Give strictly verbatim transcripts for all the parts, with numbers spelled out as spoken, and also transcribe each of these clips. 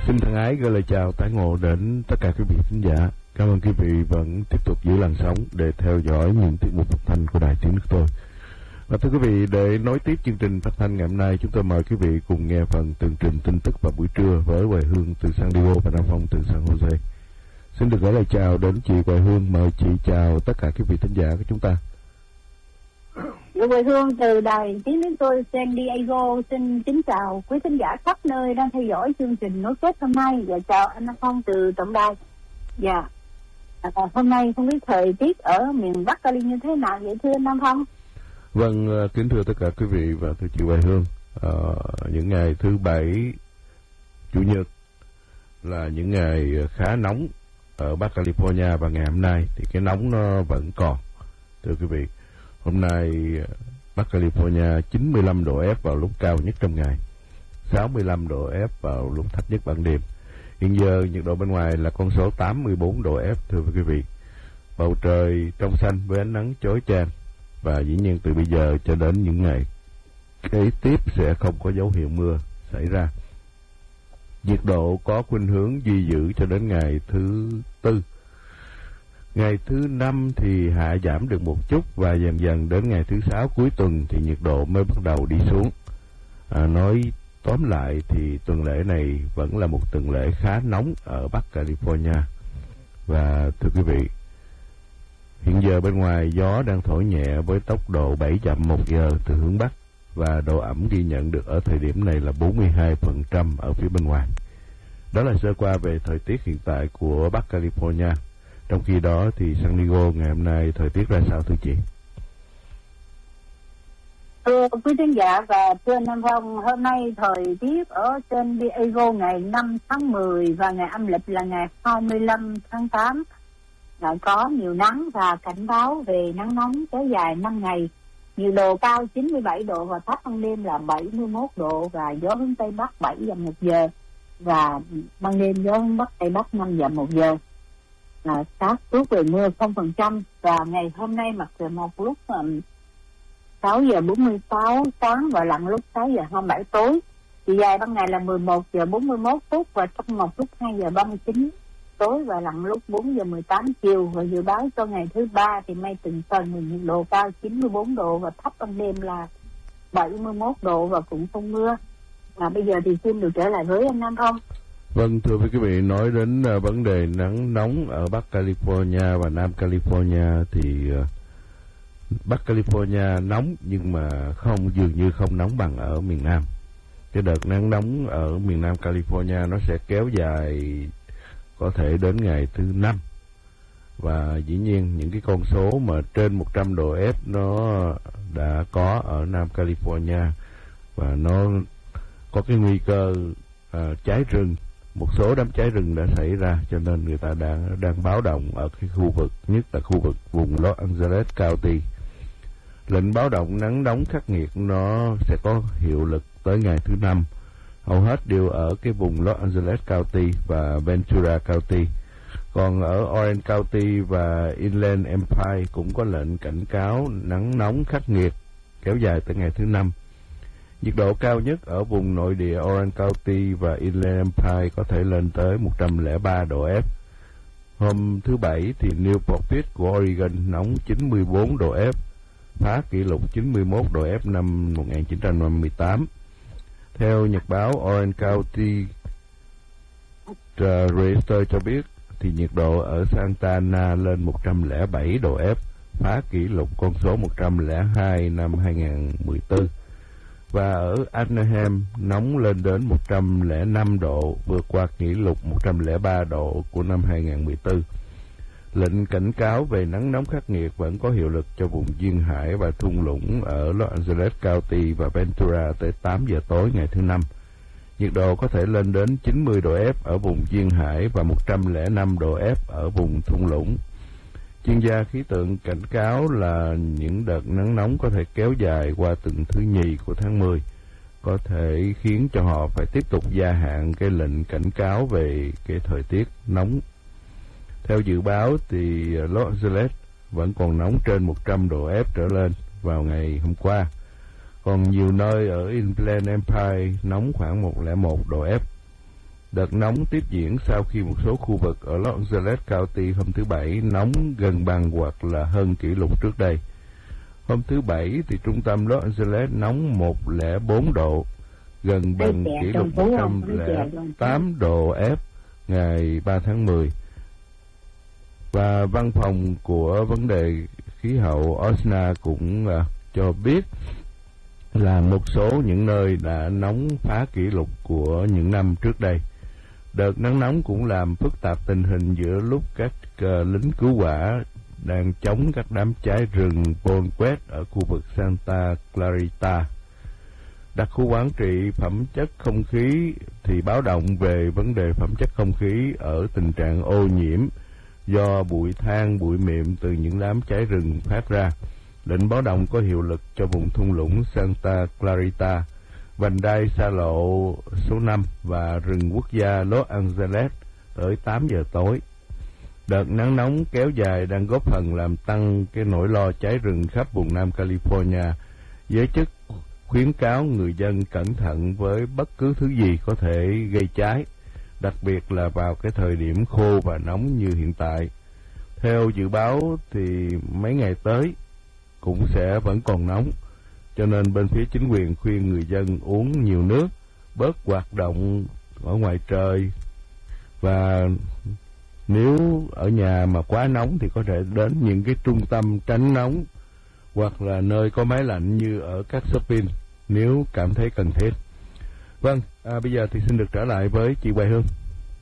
Xin thân ái gửi lời chào tái ngộ đến tất cả quý vị khán giả. Cảm ơn quý vị vẫn tiếp tục giữ làn sóng để theo dõi những tiết mục phát thanh của Đài Tiếng Nước Tôi. Và thưa quý vị, để nối tiếp chương trình phát thanh ngày hôm nay, chúng tôi mời quý vị cùng nghe phần tường trình tin tức vào buổi trưa với Hoài Hương từ San Diego và Nam Phong từ San Jose. Xin được gửi lời chào đến chị Hoài Hương. Mời chị chào tất cả quý vị khán giả của chúng ta. Hoài Hương từ Đài Tiếng Nước Tôi San Diego xin kính chào quý khán giả khắp nơi đang theo dõi chương trình nối kết hôm nay, và chào anh Nam Phong từ tổng đài. Dạ, à, hôm nay không biết thời tiết ở miền Bắc Cali như thế nào vậy thưa anh Nam Phong? Vâng, kính thưa tất cả quý vị và thưa chị Hoài Hương, à, những ngày thứ bảy, chủ nhật là những ngày khá nóng ở Bắc California, và ngày hôm nay thì cái nóng nó vẫn còn. Thưa quý vị, hôm nay Bắc California chín mươi lăm độ F vào lúc cao nhất trong ngày, sáu mươi lăm độ F vào lúc thấp nhất ban đêm. Hiện giờ nhiệt độ bên ngoài là con số tám mươi bốn độ F. Thưa quý vị, bầu trời trong xanh với ánh nắng chói chang, và dĩ nhiên từ bây giờ cho đến những ngày kế tiếp sẽ không có dấu hiệu mưa xảy ra. Nhiệt độ có khuynh hướng duy giữ cho đến ngày thứ tư. Ngày thứ năm thì hạ giảm được một chút, và dần dần đến ngày thứ sáu cuối tuần thì nhiệt độ mới bắt đầu đi xuống. À, nói tóm lại thì tuần lễ này vẫn là một tuần lễ khá nóng ở Bắc California. Và thưa quý vị, hiện giờ bên ngoài gió đang thổi nhẹ với tốc độ bảy dặm một giờ từ hướng Bắc, và độ ẩm ghi nhận được ở thời điểm này là bốn mươi hai phần trăm ở phía bên ngoài. Đó là sơ qua về thời tiết hiện tại của Bắc California. Trong khi đó thì San Diego ngày hôm nay thời tiết ra sao thưa chị? Thưa quý khán giả và thưa anh Nam Phong, hôm nay thời tiết ở San Diego ngày năm tháng mười và ngày âm lịch là ngày hai mươi lăm tháng tám lại có nhiều nắng và cảnh báo về nắng nóng kéo dài năm ngày. Nhiệt độ cao chín mươi bảy độ và thấp ban đêm là bảy mươi mốt độ, và gió hướng Tây Bắc bảy dặm một giờ, và ban đêm gió hướng Bắc Tây Bắc năm dặm một giờ. Là xác suất về mưa không phần trăm, và ngày hôm nay mặt trời một lúc um, sáu giờ bốn mươi sáu sáng và lặn lúc sáu giờ hai mươi bảy tối. Chiều dài ban ngày là mười một giờ bốn mươi mốt phút và trong một lúc hai giờ ba mươi chín tối và lặn lúc bốn giờ mười tám chiều. Và dự báo cho ngày thứ ba thì mây từng phần, nhiệt độ cao chín mươi bốn độ và thấp ban đêm là bảy mươi mốt độ và cũng không mưa. Mà bây giờ thì xin được trở lại với anh Nam Phong. Vâng, thưa quý vị, nói đến uh, vấn đề nắng nóng ở Bắc California và Nam California thì uh, Bắc California nóng nhưng mà không dường như không nóng bằng ở miền Nam. Cái đợt nắng nóng ở miền Nam California nó sẽ kéo dài có thể đến ngày thứ năm, và dĩ nhiên những cái con số mà trên một trăm độ F nó đã có ở Nam California, và nó có cái nguy cơ uh, cháy rừng. Một số đám cháy rừng đã xảy ra, cho nên người ta đang đang báo động ở cái khu vực, nhất là khu vực vùng Los Angeles County. Lệnh báo động nắng nóng khắc nghiệt nó sẽ có hiệu lực tới ngày thứ năm. Hầu hết đều ở cái vùng Los Angeles County và Ventura County. Còn ở Orange County và Inland Empire cũng có lệnh cảnh cáo nắng nóng khắc nghiệt kéo dài tới ngày thứ năm. Nhiệt độ cao nhất ở vùng nội địa Orange County và Inland Empire có thể lên tới một trăm lẻ ba độ F. Hôm thứ Bảy thì Newport Beach của Oregon nóng chín mươi bốn độ F, phá kỷ lục chín mươi mốt độ F năm một nghìn chín trăm năm mươi tám. Theo nhật báo Orange County Register cho biết thì nhiệt độ ở Santa Ana lên một trăm lẻ bảy độ F, phá kỷ lục con số một trăm lẻ hai năm hai nghìn mười bốn. Và ở Anaheim nóng lên đến một trăm lẻ năm độ, vượt qua kỷ lục một trăm lẻ ba độ của năm hai nghìn mười bốn. Lệnh cảnh cáo về nắng nóng khắc nghiệt vẫn có hiệu lực cho vùng duyên hải và thung lũng ở Los Angeles County và Ventura tới tám giờ tối ngày thứ năm. Nhiệt độ có thể lên đến chín mươi độ F ở vùng duyên hải và một trăm lẻ năm độ F ở vùng thung lũng. Chuyên gia khí tượng cảnh cáo là những đợt nắng nóng có thể kéo dài qua tuần thứ nhì của tháng mười, có thể khiến cho họ phải tiếp tục gia hạn cái lệnh cảnh cáo về cái thời tiết nóng. Theo dự báo thì Los Angeles vẫn còn nóng trên một trăm độ F trở lên vào ngày hôm qua. Còn nhiều nơi ở Inland Empire nóng khoảng một trăm lẻ một độ F. Đợt nóng tiếp diễn sau khi một số khu vực ở Los Angeles County hôm thứ Bảy nóng gần bằng hoặc là hơn kỷ lục trước đây. Hôm thứ Bảy thì trung tâm Los Angeles nóng một trăm lẻ bốn độ, gần bằng kỷ lục một trăm lẻ tám độ F ngày ba tháng mười. Và văn phòng của vấn đề khí hậu o ét en a cũng uh, cho biết là một số những nơi đã nóng phá kỷ lục của những năm trước đây. Đợt nắng nóng cũng làm phức tạp tình hình giữa lúc các uh, lính cứu hỏa đang chống các đám cháy rừng Bonquet ở khu vực Santa Clarita. Đặc khu quản trị phẩm chất không khí thì báo động về vấn đề phẩm chất không khí ở tình trạng ô nhiễm do bụi than, bụi mịn từ những đám cháy rừng phát ra. Lệnh báo động có hiệu lực cho vùng thung lũng Santa Clarita, vành đai xa lộ số năm và rừng quốc gia Los Angeles tới tám giờ tối. Đợt nắng nóng kéo dài đang góp phần làm tăng cái nỗi lo cháy rừng khắp vùng Nam California. Giới chức khuyến cáo người dân cẩn thận với bất cứ thứ gì có thể gây cháy, đặc biệt là vào cái thời điểm khô và nóng như hiện tại. Theo dự báo thì mấy ngày tới cũng sẽ vẫn còn nóng, cho nên bên phía chính quyền khuyên người dân uống nhiều nước, bớt hoạt động ở ngoài trời, và nếu ở nhà mà quá nóng thì có thể đến những cái trung tâm tránh nóng hoặc là nơi có máy lạnh như ở các shopping nếu cảm thấy cần thiết. Vâng, à, bây giờ thì xin được trở lại với chị Hoài Hương.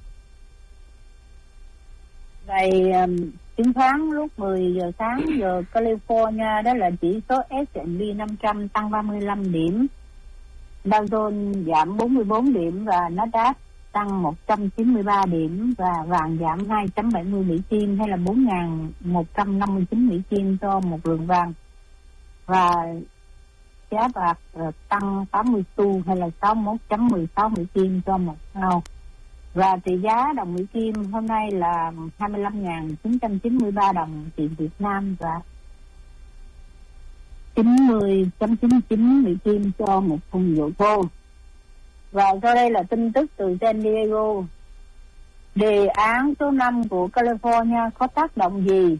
Vậy um, chứng khoán lúc mười giờ sáng giờ California đó là chỉ số S and P năm trăm tăng ba mươi lăm điểm, Dow Jones giảm bốn mươi bốn điểm và Nasdaq tăng một trăm chín mươi ba điểm, và vàng giảm hai trăm bảy mươi Mỹ Kim hay là bốn nghìn một trăm năm mươi chín Mỹ Kim cho một lượng vàng, và giá bạc uh, tăng tám mươi xu hay là sáu mươi mốt phẩy mười sáu Mỹ Kim cho một ao. Và tỷ giá đồng Mỹ Kim hôm nay là hai mươi lăm nghìn chín trăm chín mươi ba đồng tiền Việt Nam và chín mươi phẩy chín chín Mỹ Kim cho một thùng dầu thô. Và sau đây là tin tức từ San Diego. Đề án số năm của California có tác động gì?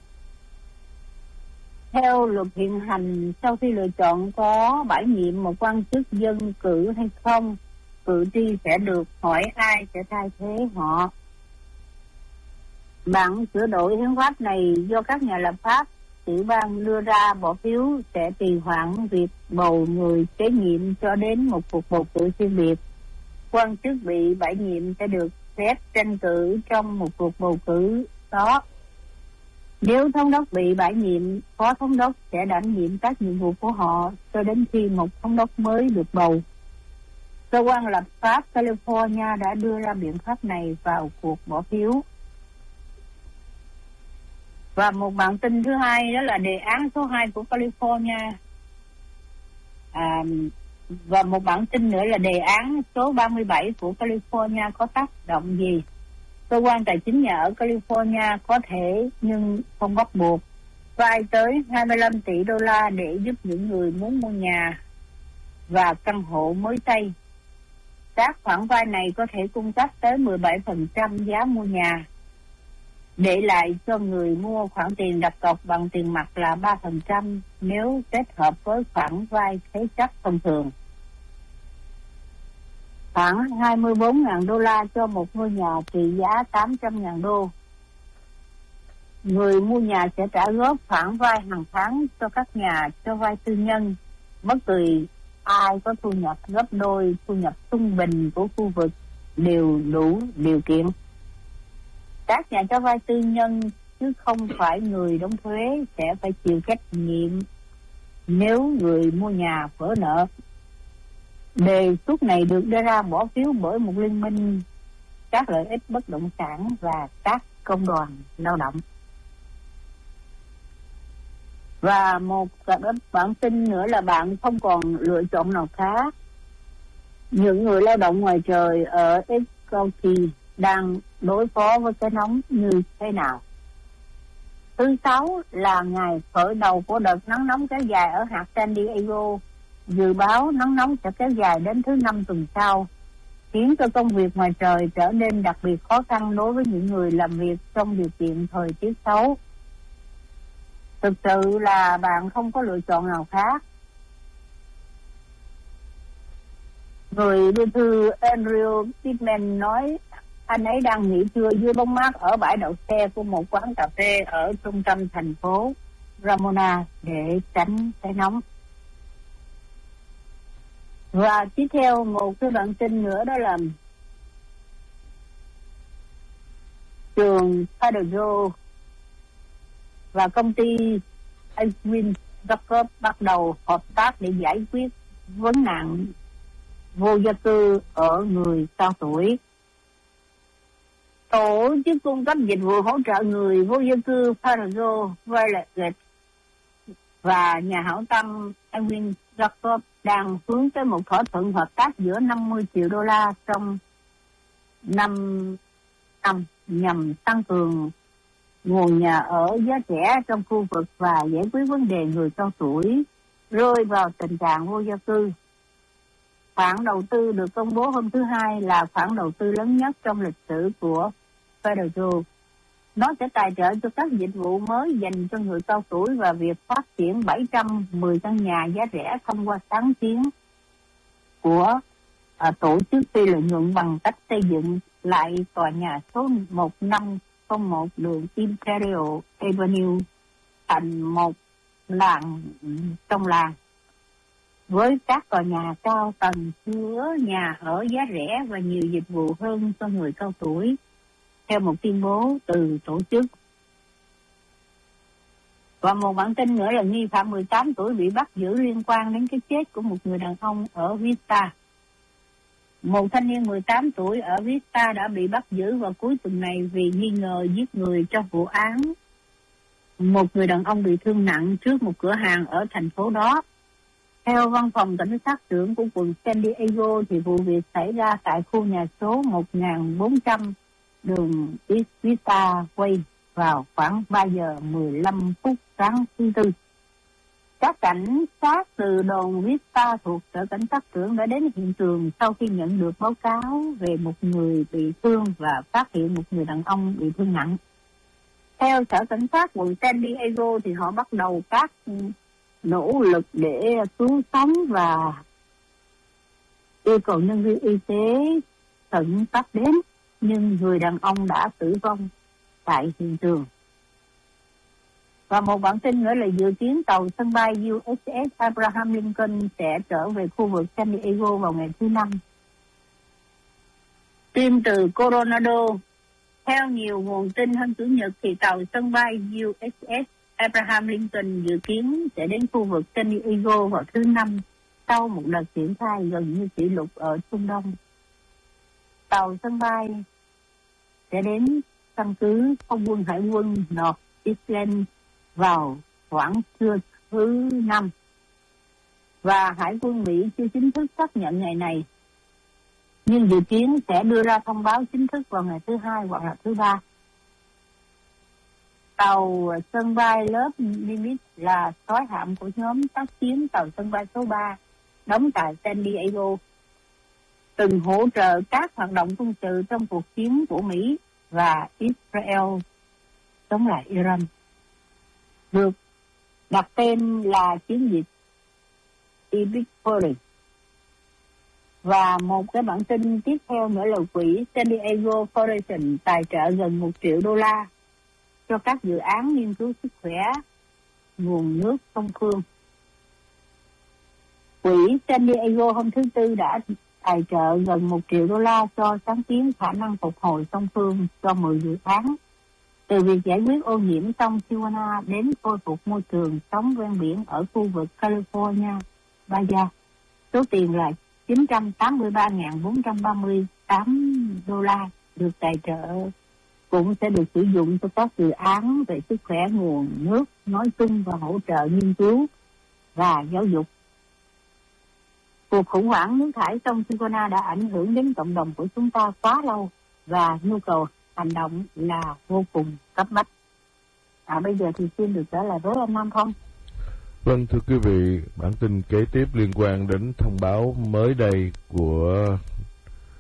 Theo luật hiện hành, sau khi lựa chọn có bãi nhiệm một quan chức dân cử hay không, cử tri sẽ được hỏi ai sẽ thay thế họ. Bản sửa đổi hiến pháp này do các nhà lập pháp tiểu bang đưa ra bỏ phiếu sẽ trì hoãn việc bầu người kế nhiệm cho đến một cuộc bầu cử riêng biệt. Quan chức bị bãi nhiệm sẽ được phép tranh cử trong một cuộc bầu cử đó. Nếu thống đốc bị bãi nhiệm, phó thống đốc sẽ đảm nhiệm các nhiệm vụ của họ cho đến khi một thống đốc mới được bầu. Cơ quan lập pháp California đã đưa ra biện pháp này vào cuộc bỏ phiếu. Và một bản tin thứ hai đó là đề án số hai của California. À, và một bản tin nữa là đề án số ba mươi bảy của California có tác động gì? Cơ quan tài chính nhà ở California có thể nhưng không bắt buộc vay tới hai mươi lăm tỷ đô la để giúp những người muốn mua nhà và căn hộ mới xây. Các khoản vay này có thể cung cấp tới mười bảy phần trăm giá mua nhà, để lại cho người mua khoản tiền đặt cọc bằng tiền mặt là ba phần trăm nếu kết hợp với khoản vay thế chấp thông thường. Khoảng hai mươi bốn nghìn đô la cho một ngôi nhà trị giá tám trăm nghìn đô. Người mua nhà sẽ trả góp khoản vay hàng tháng cho các nhà cho vay tư nhân, bất kỳ ai có thu nhập gấp đôi thu nhập trung bình của khu vực đều đủ điều kiện. Các nhà cho vay tư nhân chứ không phải người đóng thuế sẽ phải chịu trách nhiệm nếu người mua nhà vỡ nợ. Đề xuất này được đưa ra bỏ phiếu bởi một liên minh các lợi ích bất động sản và các công đoàn lao động. Và một bản tin nữa là bạn không còn lựa chọn nào khác. Những người lao động ngoài trời ở County đang đối phó với cái nóng như thế nào? Thứ sáu là ngày khởi đầu của đợt nắng nóng kéo dài ở hạt San Diego. Dự báo nắng nóng sẽ kéo dài đến thứ năm tuần sau. khiến cho công việc ngoài trời trở nên đặc biệt khó khăn đối với những người làm việc trong điều kiện thời tiết xấu. Thực sự là bạn không có lựa chọn nào khác. Người đưa thư Andrew Pittman nói anh ấy đang nghỉ trưa dưới bóng mát ở bãi đậu xe của một quán cà phê ở trung tâm thành phố Ramona để tránh cái nóng. Và tiếp theo một cái bản tin nữa, đó là trường Paderjo và công ty Edwin Jacob bắt đầu hợp tác để giải quyết vấn nạn vô gia cư ở người cao tuổi. Tổ chức cung cấp dịch vụ hỗ trợ người vô gia cư Paderjo Village và nhà hảo tâm Edwin Jacob đang hướng tới một thỏa thuận hợp tác giữa năm mươi triệu đô la trong năm năm nhằm tăng cường nguồn nhà ở giá rẻ trong khu vực và giải quyết vấn đề người cao tuổi rơi vào tình trạng vô gia cư. Khoản đầu tư được công bố hôm thứ Hai là khoản đầu tư lớn nhất trong lịch sử của Paderjo. Nó sẽ tài trợ cho các dịch vụ mới dành cho người cao tuổi và việc phát triển bảy trăm mười căn nhà giá rẻ thông qua sáng kiến của à, tổ chức phi lợi nhuận bằng cách xây dựng lại tòa nhà số một năm không một đường Imperial Avenue thành một làng trong làng với các tòa nhà cao tầng chứa nhà ở giá rẻ và nhiều dịch vụ hơn cho người cao tuổi, theo một tuyên bố từ tổ chức. Và một bản tin nữa là nghi phạm mười tám tuổi bị bắt giữ liên quan đến cái chết của một người đàn ông ở Vista. Một thanh niên mười tám tuổi ở Vista đã bị bắt giữ vào cuối tuần này vì nghi ngờ giết người trong vụ án một người đàn ông bị thương nặng trước một cửa hàng ở thành phố đó. Theo văn phòng cảnh sát trưởng của quận San Diego thì vụ việc xảy ra tại khu nhà số một nghìn bốn trăm đường Vista Way vào khoảng ba giờ mười lăm phút sáng thứ Tư. Các cảnh sát từ đồn Vista thuộc sở cảnh sát trưởng đã đến hiện trường sau khi nhận được báo cáo về một người bị thương và phát hiện một người đàn ông bị thương nặng. Theo sở cảnh sát quận San Diego thì họ bắt đầu các nỗ lực để cứu sống và yêu cầu nhân viên y tế khẩn cấp đến, nhưng người đàn ông đã tử vong tại hiện trường. Và một bản tin nữa là dự kiến tàu sân bay u ét ét Abraham Lincoln sẽ trở về khu vực San Diego vào ngày thứ Năm. Tin từ Coronado. Theo nhiều nguồn tin hôm Chủ nhật thì tàu sân bay u ét ét Abraham Lincoln dự kiến sẽ đến khu vực San Diego vào thứ Năm sau một đợt triển khai gần như kỷ lục ở Trung Đông. Tàu sân bay sẽ đến căn cứ không quân hải quân North Island vào khoảng trưa thứ Năm, và Hải quân Mỹ chưa chính thức xác nhận ngày này, nhưng dự kiến sẽ đưa ra thông báo chính thức vào ngày thứ Hai hoặc là thứ Ba. Tàu sân bay Love Nimitz là soái hạm của nhóm tác chiến tàu sân bay số ba đóng tại San Diego, từng hỗ trợ các hoạt động quân sự trong cuộc chiến của Mỹ và Israel chống lại Iran, được đặt tên là chiến dịch Epiphany. Và một cái bản tin tiếp theo nữa là quỹ San Diego Foundation tài trợ gần một triệu đô la cho các dự án nghiên cứu sức khỏe nguồn nước sông Phương. Quỹ San Diego hôm thứ Tư đã tài trợ gần một triệu đô la cho sáng kiến khả năng phục hồi sông Phương cho mười dự án, từ việc giải quyết ô nhiễm sông Tijuana đến khôi phục môi trường sống ven biển ở khu vực California, Baja. Số tiền là chín trăm tám mươi ba nghìn bốn trăm ba mươi tám đô la được tài trợ cũng sẽ được sử dụng cho các dự án về sức khỏe nguồn nước nói chung và hỗ trợ nghiên cứu và giáo dục. Cuộc khủng hoảng nước thải sông Tijuana đã ảnh hưởng đến cộng đồng của chúng ta quá lâu và nhu cầu hành động là vô cùng cấp bách. À, bây giờ thì xin được trở lại với anh Nam Phong. Vâng, thưa quý vị, bản tin kế tiếp liên quan đến thông báo mới đây của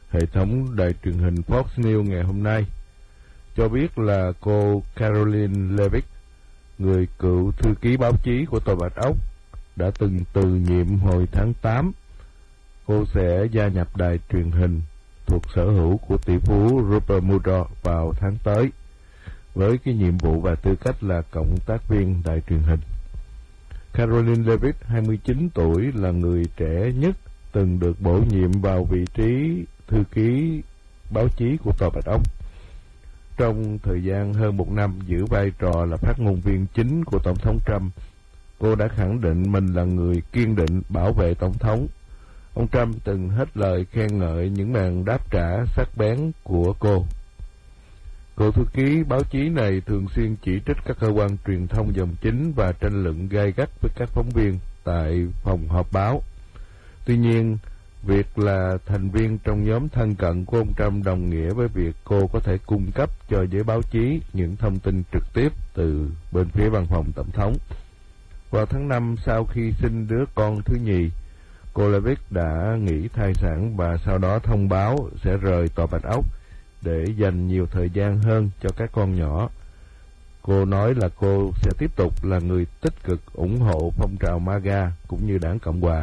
hệ thống đài truyền hình Fox News ngày hôm nay, cho biết là cô Karoline Leavitt, người cựu thư ký báo chí của Tòa Bạch Ốc, đã từng từ nhiệm hồi tháng tám. Cô sẽ gia nhập đài truyền hình thuộc sở hữu của tỷ phú Rupert Murdoch vào tháng tới, với cái nhiệm vụ và tư cách là cộng tác viên đài truyền hình. Karoline Leavitt, hai mươi chín tuổi, là người trẻ nhất từng được bổ nhiệm vào vị trí thư ký báo chí của Tòa Bạch Ốc. Trong thời gian hơn một năm giữ vai trò là phát ngôn viên chính của Tổng thống Trump, cô đã khẳng định mình là người kiên định bảo vệ Tổng thống. Ông Trump từng hết lời khen ngợi những màn đáp trả sắc bén của cô. Cựu thư ký báo chí này thường xuyên chỉ trích các cơ quan truyền thông dòng chính và tranh luận gay gắt với các phóng viên tại phòng họp báo. Tuy nhiên, việc là thành viên trong nhóm thân cận của ông Trump đồng nghĩa với việc cô có thể cung cấp cho giới báo chí những thông tin trực tiếp từ bên phía văn phòng Tổng thống. Vào tháng năm, sau khi sinh đứa con thứ nhì, cô Leavitt đã nghỉ thai sản và sau đó thông báo sẽ rời Tòa Bạch Ốc để dành nhiều thời gian hơn cho các con nhỏ. Cô nói là cô sẽ tiếp tục là người tích cực ủng hộ phong trào MAGA cũng như đảng Cộng hòa.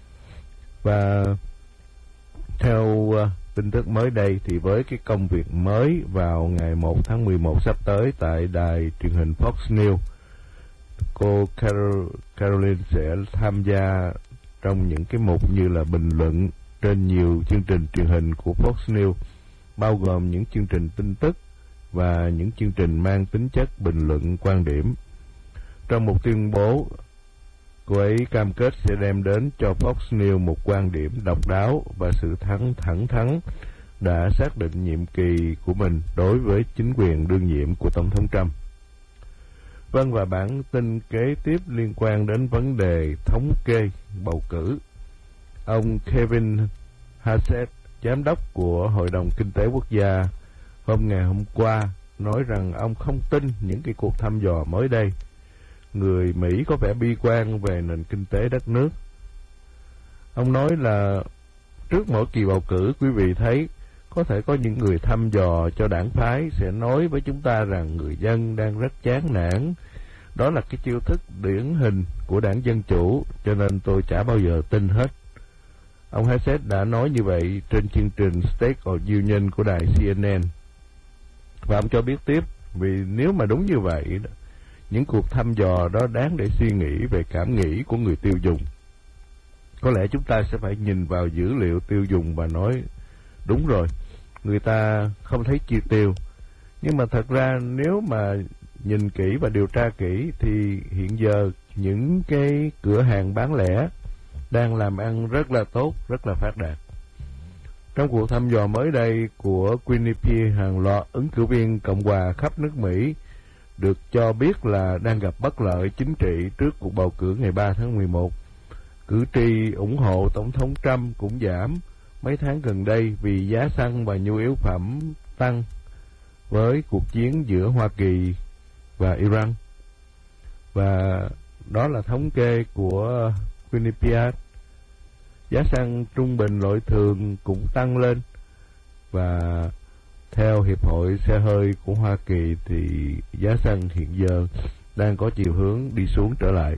Và theo uh, tin tức mới đây thì với cái công việc mới vào ngày một tháng mười một sắp tới tại đài truyền hình Fox News, cô Carol, Caroline sẽ tham gia trong những cái mục như là bình luận trên nhiều chương trình truyền hình của Fox News, bao gồm những chương trình tin tức và những chương trình mang tính chất bình luận quan điểm. Trong một tuyên bố, cô ấy cam kết sẽ đem đến cho Fox News một quan điểm độc đáo và sự thẳng thẳng thắn đã xác định nhiệm kỳ của mình đối với chính quyền đương nhiệm của Tổng thống Trump. Vâng, và bản tin kế tiếp liên quan đến vấn đề thống kê bầu cử. Ông Kevin Hassett, giám đốc của Hội đồng Kinh tế Quốc gia, hôm ngày hôm qua nói rằng ông không tin những cái cuộc thăm dò mới đây. Người Mỹ có vẻ bi quan về nền kinh tế đất nước. Ông nói là trước mỗi kỳ bầu cử, quý vị thấy có thể có những người thăm dò cho đảng phái sẽ nói với chúng ta rằng người dân đang rất chán nản. Đó là cái chiêu thức điển hình của đảng Dân Chủ, cho nên tôi chả bao giờ tin hết. Ông Hassett đã nói như vậy trên chương trình State of Union của đài C N N. Và ông cho biết tiếp, vì nếu mà đúng như vậy, những cuộc thăm dò đó đáng để suy nghĩ về cảm nghĩ của người tiêu dùng. Có lẽ chúng ta sẽ phải nhìn vào dữ liệu tiêu dùng và nói, đúng rồi, người ta không thấy chi tiêu. Nhưng mà thật ra nếu mà nhìn kỹ và điều tra kỹ thì hiện giờ những cái cửa hàng bán lẻ đang làm ăn rất là tốt, rất là phát đạt. Trong cuộc thăm dò mới đây của Quinnipiac, hàng loạt ứng cử viên Cộng hòa khắp nước Mỹ được cho biết là đang gặp bất lợi chính trị trước cuộc bầu cử ngày ba tháng mười một. Cử tri ủng hộ Tổng thống Trump cũng giảm mấy tháng gần đây vì giá xăng và nhu yếu phẩm tăng với cuộc chiến giữa Hoa Kỳ và Iran. Và đó là thống kê của Quinnipiac. Giá xăng trung bình loại thường cũng tăng lên, và theo Hiệp hội Xe hơi của Hoa Kỳ thì giá xăng hiện giờ đang có chiều hướng đi xuống trở lại.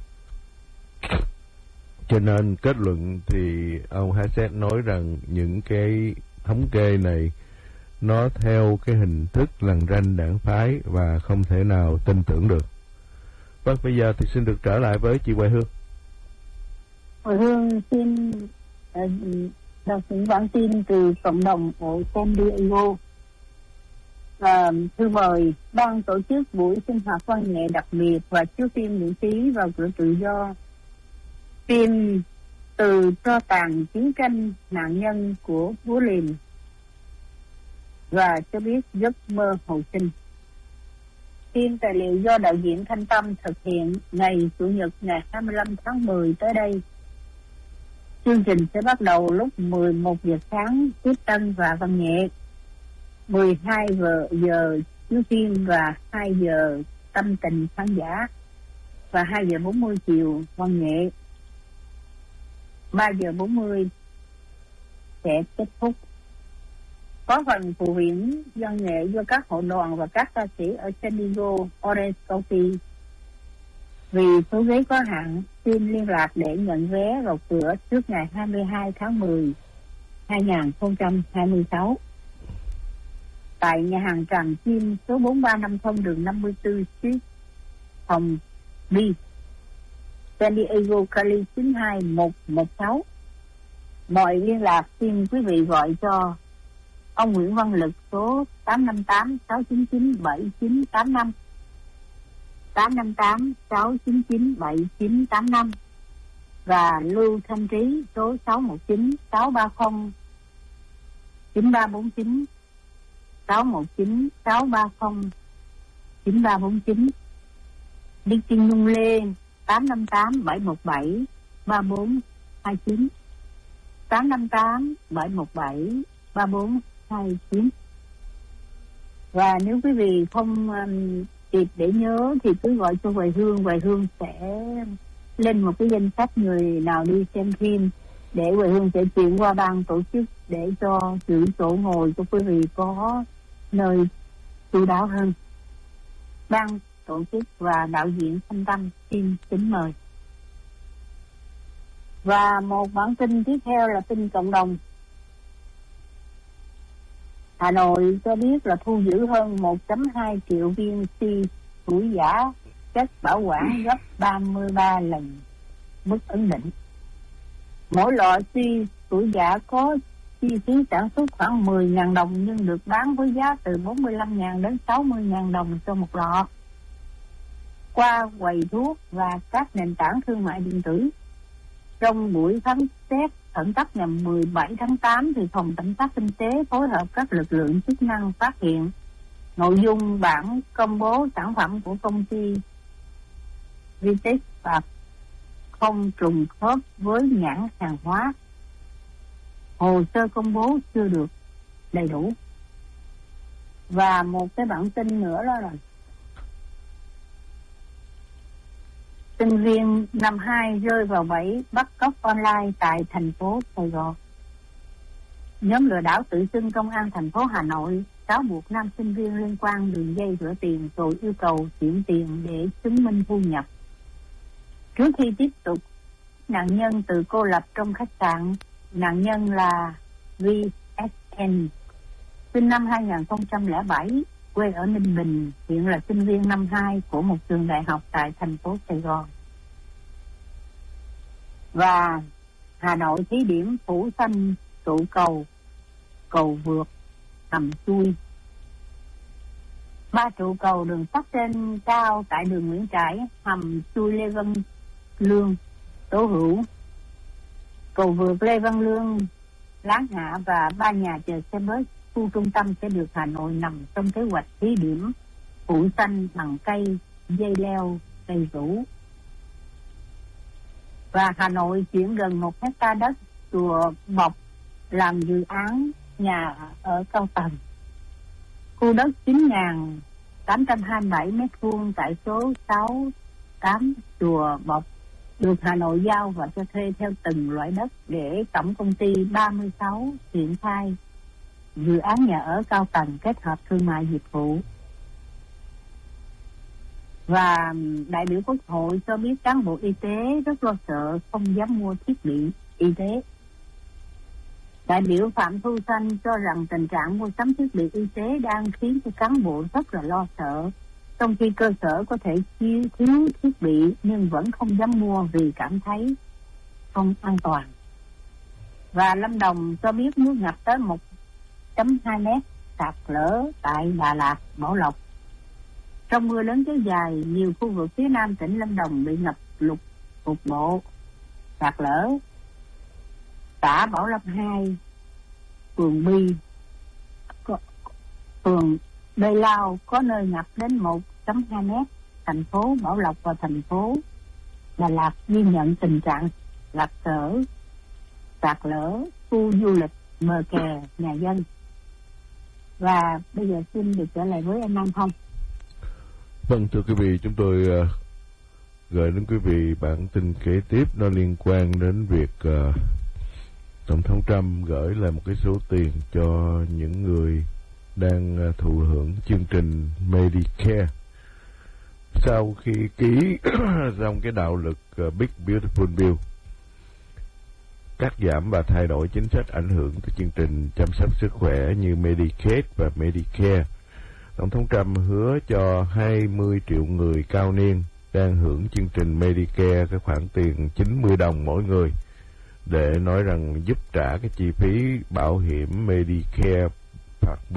Cho nên kết luận thì ông Hassett nói rằng những cái thống kê này nó theo cái hình thức lằn ranh đảng phái và không thể nào tin tưởng được. Vâng, bây giờ thì xin được trở lại với chị Hoài Hương. Hoài Hương xin uh, đọc những bản tin từ cộng đồng ở San Diego. Và thư mời ban tổ chức buổi sinh hoạt văn nghệ đặc biệt và chiếu phim miễn phí vào cửa tự do. Phim Từ tro tàn chiến tranh, nạn nhân của Búa Liềm và cho biết giấc mơ hồi sinh. Phim tài liệu do đạo diễn Thanh Tâm thực hiện ngày Chủ nhật ngày hai mươi lăm tháng mười tới đây. Chương trình sẽ bắt đầu lúc mười một giờ sáng tiếp tân và văn nghệ, mười hai giờ chiếu phim và hai giờ tâm tình khán giả, và hai giờ bốn mươi chiều văn nghệ, ba giờ bốn mươi sẽ kết thúc. có phần phụ huynh văn nghệ do các hội đoàn và các ca sĩ ở San Diego, Orange County. Vì số ghế có hạn, xin liên lạc để nhận vé vào cửa trước ngày hai mươi hai tháng mười, hai nghìn không trăm hai mươi sáu. Tại nhà hàng Tràm Chim số bốn ba năm không đường năm mươi tư Street, phòng B, San Diego, Cali chín hai một một sáu. Mọi liên lạc xin quý vị gọi cho ông Nguyễn Văn Lực số tám năm tám sáu chín chín bảy chín tám năm, tám năm tám sáu chín chín bảy chín tám năm, và Lưu Thanh Trí số sáu một chín sáu ba không chín ba bốn chín, sáu một chín sáu ba không chín ba bốn chín. Đi Kinh Nhung Lê tám năm tám bảy một bảy ba bốn hai chín, tám năm tám bảy một bảy ba bốn hai chín. Và nếu quý vị không um, kịp để nhớ thì cứ gọi cho Hoài Hương. Hoài Hương sẽ lên một cái danh sách người nào đi xem phim, để Hoài Hương sẽ chuyển qua ban tổ chức để cho giữ chỗ ngồi cho quý vị có nơi chu đáo hơn. Ban tổ chức và đạo diễn Thanh Tâm xin kính mời. Và một bản tin tiếp theo là tin cộng đồng. Hà Nội cho biết là thu giữ hơn một phẩy hai triệu viên xi tuổi giả, chất bảo quản gấp ba mươi ba lần mức ấn định. Mỗi lọ xi tuổi giả có chi phí sản xuất khoảng mười nghìn đồng nhưng được bán với giá từ bốn mươi lăm nghìn đến sáu mươi nghìn đồng cho một lọ. Qua quầy thuốc và các nền tảng thương mại điện tử. Trong buổi khám xét khẩn cấp ngày mười bảy tháng tám thì Phòng Cảnh sát Kinh tế phối hợp các lực lượng chức năng phát hiện nội dung bản công bố sản phẩm của công ty Vitex và không trùng khớp với nhãn hàng hóa. Hồ sơ công bố chưa được đầy đủ. Và một cái bản tin nữa đó là sinh viên năm hai rơi vào bẫy bắt cóc online tại thành phố Sài Gòn. Nhóm lừa đảo tự xưng công an thành phố Hà Nội cáo buộc nam sinh viên liên quan đường dây rửa tiền rồi yêu cầu chuyển tiền để chứng minh thu nhập. Trước khi tiếp tục, nạn nhân tự cô lập trong khách sạn. Nạn nhân là vê ét en, sinh năm hai nghìn không trăm lẻ bảy, quê ở Ninh Bình, hiện là sinh viên năm hai của một trường đại học tại thành phố Sài Gòn. Và Hà Nội thí điểm phủ xanh trụ cầu, cầu vượt, hầm chui. Ba trụ cầu đường sắt trên cao tại đường Nguyễn Trãi, hầm chui Lê Văn Lương, Tố Hữu, cầu vượt Lê Văn Lương, Láng Hạ và ba nhà chờ xe bus khu trung tâm sẽ được Hà Nội nằm trong kế hoạch thí điểm phủ xanh bằng cây, dây leo, cây rủ. Và Hà Nội chuyển gần một hecta đất chùa Bọc làm dự án nhà ở cao tầng. Khu đất chín nghìn tám trăm hai mươi bảy mét vuông tại số sáu tám chùa Bọc được Hà Nội giao và cho thuê theo từng loại đất để tổng công ty ba mươi sáu triển khai dự án nhà ở cao tầng kết hợp thương mại dịch vụ. Và đại biểu Quốc hội cho biết cán bộ y tế rất lo sợ, không dám mua thiết bị y tế. Đại biểu Phạm Thu Xanh cho rằng tình trạng mua sắm thiết bị y tế đang khiến cho cán bộ rất là lo sợ, trong khi cơ sở có thể thiếu, thiếu thiết bị nhưng vẫn không dám mua vì cảm thấy không an toàn. Và Lâm Đồng cho biết nước ngập tới một phẩy hai mét, sạt lở tại Đà Lạt, Bảo Lộc. Trong mưa lớn kéo dài, nhiều khu vực phía nam tỉnh Lâm Đồng bị ngập lụt cục bộ, sạt lở. Xã Bảo Lâm hai, phường Bi, phường Bê Lao có nơi ngập đến một phẩy hai mét. Thành phố Bảo Lộc và thành phố Đà Lạt ghi nhận tình trạng ngập sở, sạt lở khu du lịch, bờ kè, nhà dân. Và bây giờ xin được trở lại với anh Nam Phong. Vâng, thưa quý vị, chúng tôi uh, gửi đến quý vị bản tin kế tiếp, nó liên quan đến việc uh, Tổng thống Trump gửi lại một cái số tiền cho những người đang thụ hưởng chương trình Medicare sau khi ký trong cái đạo luật Big Beautiful Bill cắt giảm và thay đổi chính sách ảnh hưởng tới chương trình chăm sóc sức khỏe như Medicaid và Medicare. Tổng thống Trump hứa cho hai mươi triệu người cao niên đang hưởng chương trình Medicare cái khoản tiền chín mươi đồng mỗi người, để nói rằng giúp trả cái chi phí bảo hiểm Medicare Part B.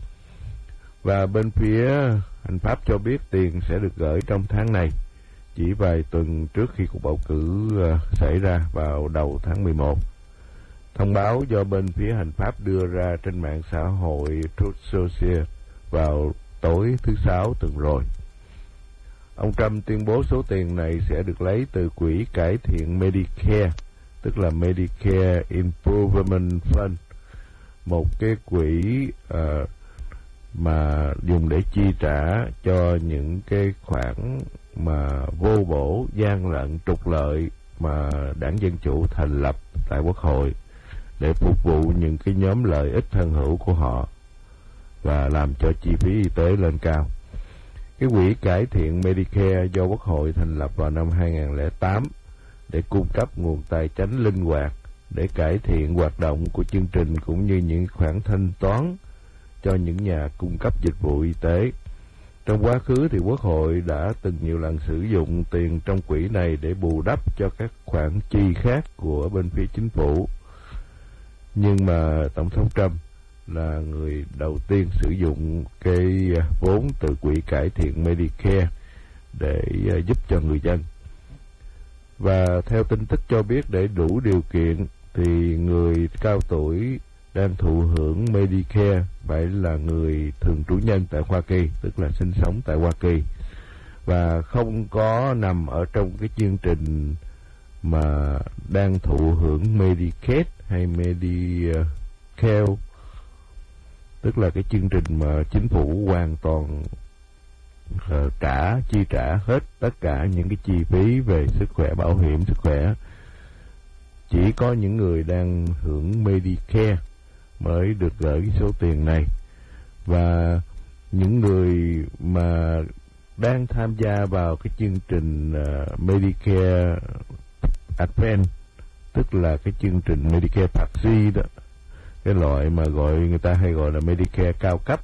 Và bên phía hành pháp cho biết tiền sẽ được gửi trong tháng này, chỉ vài tuần trước khi cuộc bầu cử uh, xảy ra vào đầu tháng mười một. Thông báo do bên phía hành pháp đưa ra trên mạng xã hội Truth Social vào tối thứ Sáu tuần rồi. Ông Trump tuyên bố số tiền này sẽ được lấy từ quỹ cải thiện Medicare, tức là Medicare Improvement Fund, một cái quỹ uh, mà dùng để chi trả cho những cái khoản mà vô bổ, gian lận, trục lợi mà Đảng Dân Chủ thành lập tại Quốc hội để phục vụ những cái nhóm lợi ích thân hữu của họ và làm cho chi phí y tế lên cao. Cái quỹ cải thiện Medicare do Quốc hội thành lập vào năm hai nghìn không trăm lẻ tám để cung cấp nguồn tài chính linh hoạt để cải thiện hoạt động của chương trình cũng như những khoản thanh toán cho những nhà cung cấp dịch vụ y tế. Trong quá khứ thì Quốc hội đã từng nhiều lần sử dụng tiền trong quỹ này để bù đắp cho các khoản chi khác của bên phía chính phủ. Nhưng mà Tổng thống Trump là người đầu tiên sử dụng cái vốn từ quỹ cải thiện Medicare để giúp cho người dân. Và theo tin tức cho biết, để đủ điều kiện thì người cao tuổi đang thụ hưởng Medicare phải là người thường trú nhân tại Hoa Kỳ, tức là sinh sống tại Hoa Kỳ, và không có nằm ở trong cái chương trình mà đang thụ hưởng Medicaid hay Medicare, tức là cái chương trình mà chính phủ hoàn toàn uh, trả chi trả hết tất cả những cái chi phí về sức khỏe, bảo hiểm sức khỏe. Chỉ có những người đang hưởng Medicare mới được gửi cái số tiền này. Và những người mà đang tham gia vào cái chương trình uh, Medicare Advance, tức là cái chương trình Medicare Part C đó, cái loại mà gọi người ta hay gọi là Medicare cao cấp,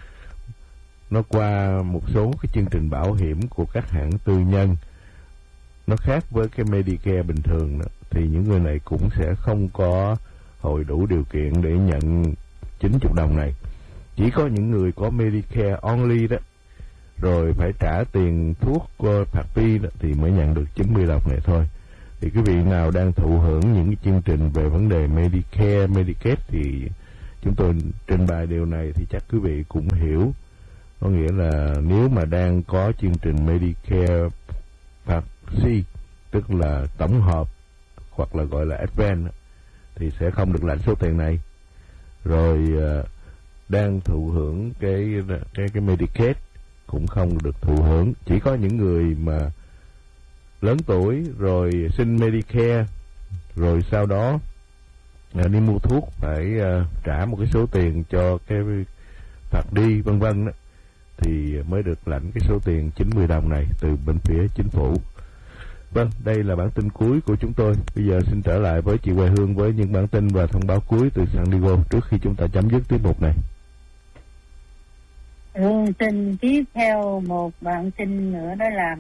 nó qua một số cái chương trình bảo hiểm của các hãng tư nhân, nó khác với cái Medicare bình thường đó, thì những người này cũng sẽ không có hội đủ điều kiện để nhận chín mươi đồng này. Chỉ có những người có Medicare only đó, rồi phải trả tiền thuốc Part B đó, thì mới nhận được chín mươi đồng này thôi. Thì quý vị nào đang thụ hưởng những cái chương trình về vấn đề Medicare, Medicaid thì chúng tôi trình bày điều này thì chắc quý vị cũng hiểu. Có nghĩa là nếu mà đang có chương trình Medicare Part C, tức là tổng hợp hoặc là gọi là Advance, thì sẽ không được lãnh số tiền này. Rồi uh, đang thụ hưởng cái cái cái Medicaid cũng không được thụ hưởng. Chỉ có những người mà lớn tuổi rồi xin Medicare, rồi sau đó uh, đi mua thuốc phải uh, trả một cái số tiền cho cái Part D vân vân đó, thì mới được lãnh cái số tiền chín mươi đồng này từ bên phía chính phủ. Vâng, đây là bản tin cuối của chúng tôi. Bây giờ xin trở lại với chị Hoài Hương với những bản tin và thông báo cuối từ San Diego trước khi chúng ta chấm dứt tiết mục này. Hương tin tiếp theo một bản tin nữa, đó là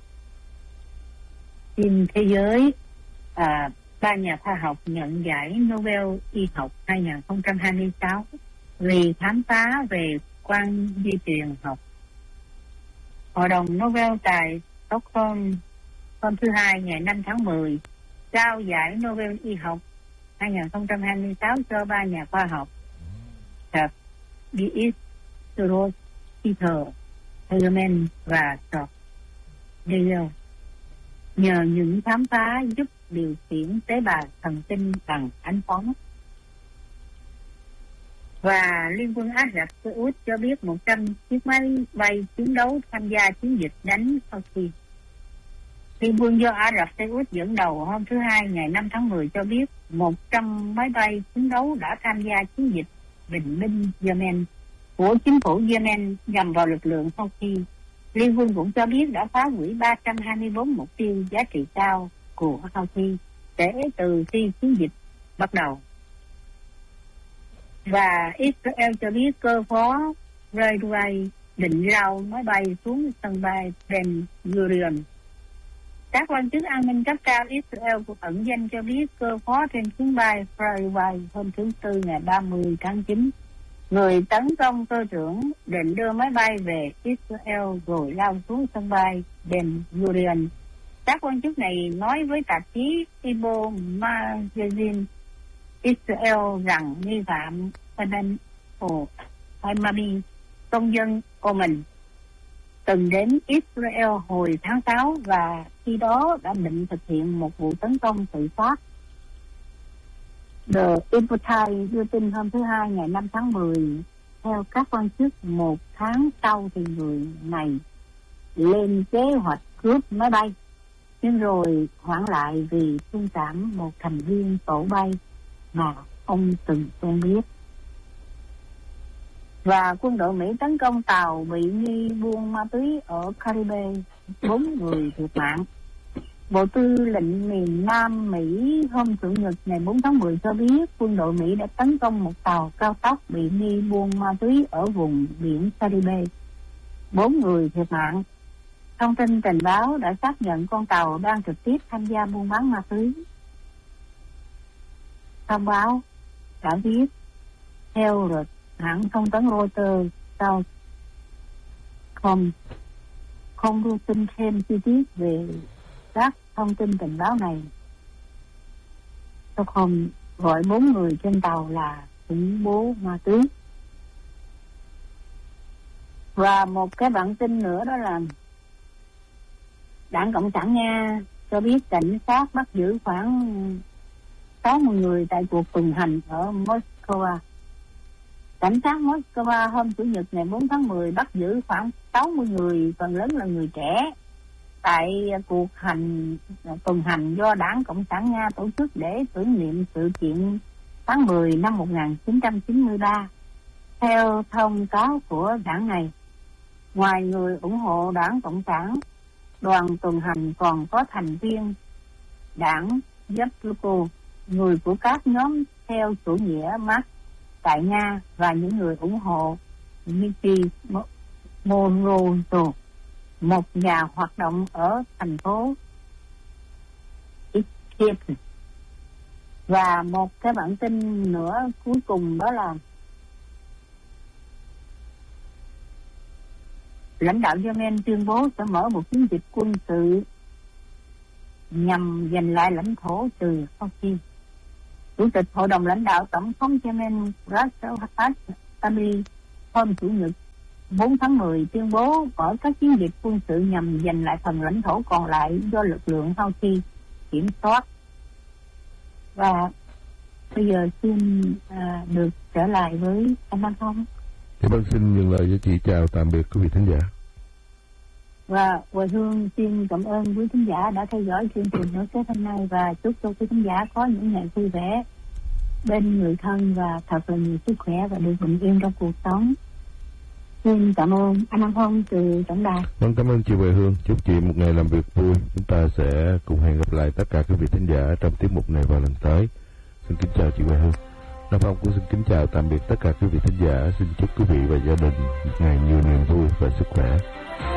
tin thế giới. À, ba nhà khoa học nhận giải Nobel y học hai không hai sáu vì khám phá về quang di truyền học. Hội đồng Nobel tại Stockholm hôm thứ Hai ngày năm tháng mười trao giải Nobel y học hai không hai sáu cho ba nhà khoa học Beat, Soros, Peter Hellman và George Dale, nhờ những khám phá giúp điều khiển tế bào thần kinh bằng ánh phóng. Và Liên quân Ả Rập Xê Út cho biết một trăm chiếc máy bay chiến đấu tham gia chiến dịch đánh Houthi. Liên quân do Ả Rập Xê Út dẫn đầu hôm thứ Hai ngày năm tháng mười cho biết một trăm máy bay chiến đấu đã tham gia chiến dịch bình minh Yemen của chính phủ Yemen nhằm vào lực lượng Houthi. Liên quân cũng cho biết đã phá hủy ba trăm hai mươi bốn mục tiêu giá trị cao của Houthi kể từ khi chiến dịch bắt đầu. Và Israel cho biết cơ phó Redway định lao máy bay xuống sân bay Ben Gurion. Các quan chức an ninh cấp cao Israel cũng ẩn danh cho biết cơ phó trên chuyến bay Redway hôm thứ Tư ngày ba mươi tháng chín. Người tấn công cơ trưởng định đưa máy bay về Israel rồi lao xuống sân bay Ben Gurion. Các quan chức này nói với tạp chí Ibo Magazine Israel rằng nghi phạm Adan Al-Hamami, công dân Oman, từng đến Israel hồi tháng sáu và khi đó đã định thực hiện một vụ tấn công tự sát. The Epoch đưa tin hôm thứ Hai ngày năm tháng mười, theo các quan chức một tháng sau thì người này lên kế hoạch cướp máy bay, nhưng rồi hoãn lại vì xung cảm một thành viên tổ bay mà ông từng quen biết. Và quân đội Mỹ tấn công tàu bị nghi buôn ma túy ở Caribe, bốn người thiệt mạng. Bộ Tư lệnh miền Nam Mỹ hôm Chủ nhật ngày bốn tháng mười cho biết quân đội Mỹ đã tấn công một tàu cao tốc bị nghi buôn ma túy ở vùng biển Caribe, bốn người thiệt mạng. Thông tin tình báo đã xác nhận con tàu đang trực tiếp tham gia buôn bán ma túy. Thông báo đã viết theo luật hãng thông tấn Reuters sau không không đưa tin thêm chi tiết về các thông tin tình báo này. Tôi không gọi bốn người trên tàu là khủng bố ma túy. Và một cái bản tin nữa đó là Đảng Cộng sản Nga cho biết cảnh sát bắt giữ khoảng sáu mươi người tại cuộc tuần hành ở Moscow. Cảnh sát Moscow hôm Chủ nhật ngày bốn tháng mười bắt giữ khoảng sáu mươi người, phần lớn là người trẻ, tại cuộc hành tuần hành do Đảng Cộng sản Nga tổ chức để tưởng niệm sự kiện tháng mười năm một nghìn chín trăm chín mươi ba. Theo thông cáo của đảng này, ngoài người ủng hộ Đảng Cộng sản, đoàn tuần hành còn có thành viên đảng Yabloko, người của các nhóm theo chủ nghĩa Marx tại Nga và những người ủng hộ Dmitry Morozov, một nhà hoạt động ở thành phố Kiev. Và một cái bản tin nữa cuối cùng đó là lãnh đạo Yemen tuyên bố sẽ mở một chiến dịch quân sự nhằm giành lại lãnh thổ từ Houthi. Chủ tịch Hội đồng lãnh đạo Tổng thống Yemen Ras al-Hadi hôm Chủ nhật bốn tháng mười tuyên bố mở các chiến dịch quân sự nhằm giành lại phần lãnh thổ còn lại do lực lượng Houthi kiểm soát. Và bây giờ xin à, được trở lại với anh Văn Phong. Thì bác xin dừng lời cho chị chào tạm biệt quý vị thính giả. Và Hoài Hương xin cảm ơn quý thính giả đã theo dõi chương trình nói kết hôm nay và chúc cho quý thính giả có những ngày vui vẻ bên người thân và thật là nhiều sức khỏe và được bình yên trong cuộc sống. Xin cảm ơn anh Văn Phong từ tổng đài. Vâng, cảm ơn chị Hoài Hương. Chúc chị một ngày làm việc vui. Chúng ta sẽ cùng hẹn gặp lại tất cả quý vị thính giả trong tiết mục này vào lần tới. Xin kính chào chị Hoài Hương. Nam Phong cũng xin kính chào tạm biệt tất cả quý vị thính giả. Xin chúc quý vị và gia đình một ngày nhiều niềm vui và sức khỏe.